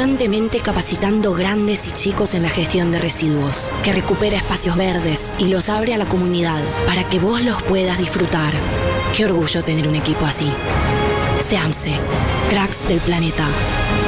constantemente capacitando grandes y chicos en la gestión de residuos, que recupera espacios verdes y los abre a la comunidad para que vos los puedas disfrutar. Qué orgullo tener un equipo así. SEAMSE, cracks del planeta.